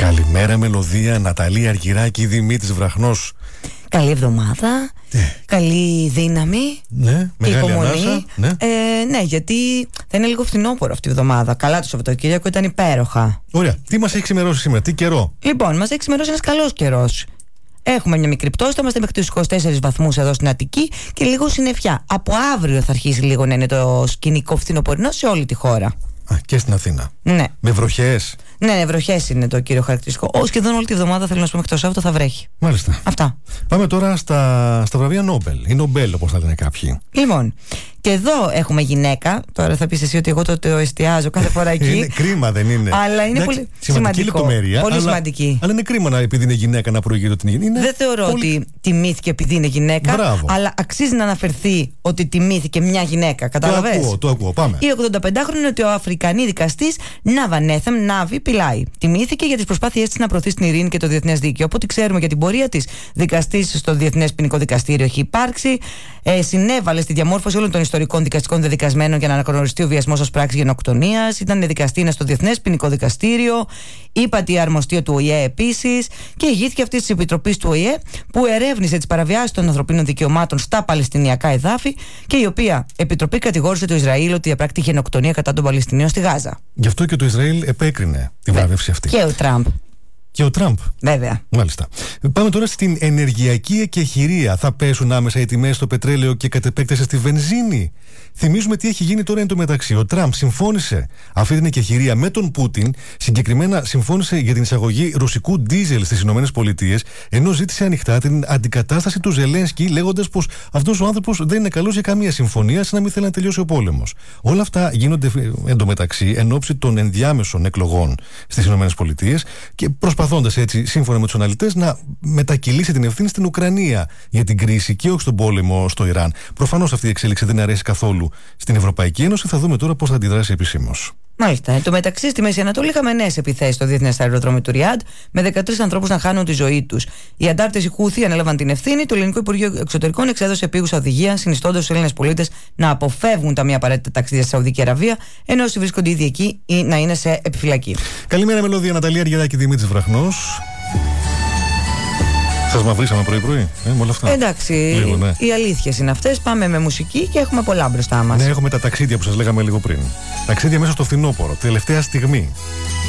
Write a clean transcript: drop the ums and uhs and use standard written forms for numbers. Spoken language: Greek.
Καλημέρα μελωδία, Ναταλή Αργυράκη, Δημήτρης Βραχνός. Καλή εβδομάδα, καλή δύναμη, μεγάλη ανάσα. Ναι, γιατί θα είναι λίγο φθινόπωρο αυτή η εβδομάδα. Καλά, το Σαββατοκύριακο ήταν υπέροχα. Ωραία, τι μας έχει ξημερώσει σήμερα, τι καιρό? Λοιπόν, μας έχει ξημερώσει ένας καλός καιρός. Έχουμε μια μικρή πτώση, θα είμαστε μέχρι τους 24 βαθμούς εδώ στην Αττική και λίγο συννεφιά. Από αύριο θα αρχίσει λίγο να είναι το σκηνικό φθινοπορεινό σε όλη τη χώρα. Και στην Αθήνα. Ναι. Με βροχές. Ναι, βροχές είναι το κύριο χαρακτηριστικό. Σχεδόν όλη τη βδομάδα, θέλω να σου πω, μέχρι το Σάββατο θα βρέχει. Μάλιστα. Αυτά. Πάμε τώρα στα βραβεία Νόμπελ. Η Νομπέλ, όπως θα λένε κάποιοι. Λοιπόν, και εδώ έχουμε γυναίκα. Τώρα θα πεις εσύ ότι εγώ το εστιάζω κάθε φορά εκεί. Είναι κρίμα, δεν είναι? Αλλά είναι πολύ σημαντική λεπτομέρεια. Πολύ σημαντική. Αλλά είναι κρίμα επειδή είναι γυναίκα να προηγείται ότι είναι γυναίκα. Δεν θεωρώ ότι τιμήθηκε επειδή είναι γυναίκα. Μπράβο. Αλλά αξίζει να αναφερθεί ότι τιμήθηκε μια γυναίκα. Κατάλαβες? Το ακούω. Πάμε. Η 85χρονη νοτιοαφρικανή δικαστής Νάβα Νέθεμ Νάβη Πιλάη τιμήθηκε για τις προσπάθειές της να προωθήσει την ειρήνη και το διεθνές δίκαιο. Από ό,τι ξέρουμε για την πορεία της, δικαστής στο Διεθνές Ποινικό Δικαστήριο έχει υπάρξει. Συνέβαλε στη διαμόρφωση όλων των ιστορικών δικαστικών δεδικασμένων για να αναγνωριστεί ο βιασμός ως πράξη γενοκτονίας. Ήταν δικαστήνα στο Διεθνές Ποινικό Δικαστήριο. Ύπατη αρμοστία του ΟΗΕ επίσης. Και ηγήθηκε αυτή τη επιτροπή του ΟΗΕ που ερεύνησε τις παραβιάσεις των ανθρωπίνων δικαιωμάτων στα Παλαιστινιακά εδάφη και η οποία επιτροπή κατηγόρησε το Ισραήλ ότι διαπράκτει γενοκτονία κατά των Παλαιστινίων στη Γάζα. Γι' αυτό και το Ισραήλ επέκρινε τη βράβευση αυτή. Και ο Τραμπ. Και ο Τραμπ. Βέβαια. Μάλιστα. Πάμε τώρα στην ενεργειακή εκεχηρία. Θα πέσουν άμεσα οι τιμές στο πετρέλαιο και κατ' επέκταση στη βενζίνη. Θυμίζουμε τι έχει γίνει τώρα εν τω μεταξύ. Ο Τραμπ συμφώνησε αυτή την εκεχηρία με τον Πούτιν. Συγκεκριμένα συμφώνησε για την εισαγωγή ρωσικού ντίζελ στις ΗΠΑ, ενώ ζήτησε ανοιχτά την αντικατάσταση του Ζελένσκι, λέγοντας πως αυτός ο άνθρωπος δεν είναι καλός για καμία συμφωνία, σαν να μην θέλει να τελειώσει ο πόλεμος. Όλα αυτά γίνονται εν τω μεταξύ εν ώψη των ενδιάμεσων εκλογών στις ΗΠΑ και προσπαθώντας έτσι, σύμφωνα με τους αναλυτές, να μετακυλήσει την ευθύνη στην Ουκρανία για την κρίση και όχι στον πόλεμο στο Ιράν. Προφανώς αυτή η εξέλιξη δεν αρέσει καθόλου στην Ευρωπαϊκή Ένωση. Θα δούμε τώρα πώς θα αντιδράσει επισήμως. Μάλιστα. Εν τω μεταξύ, στη Μέση Ανατολή είχαμε νέες επιθέσεις στο διεθνές αεροδρόμιο του Ριάντ, με 13 ανθρώπους να χάνουν τη ζωή τους. Οι αντάρτες οι Χούθι ανέλαβαν την ευθύνη. Το Ελληνικό Υπουργείο Εξωτερικών εξέδωσε επίγουσα οδηγία, συνιστώντας στους Έλληνες πολίτες να αποφεύγουν τα μη απαραίτητα ταξίδια στη Σαουδική Αραβία, ενώ όσοι βρίσκονται ήδη εκεί ή να είναι σε επιφυλακή. Καλημέρα, μελωδία, Ναταλή Αργυράκη, Δημήτρης Βραχνός. Σας μαυρίσαμε πρωί-πρωί, με όλα αυτά. Εντάξει, λίγο, ναι. Οι αλήθειες είναι αυτές. Πάμε με μουσική και έχουμε πολλά μπροστά μας. Ναι, έχουμε τα ταξίδια που σας λέγαμε λίγο πριν. Ταξίδια μέσα στο φθινόπωρο, τελευταία στιγμή.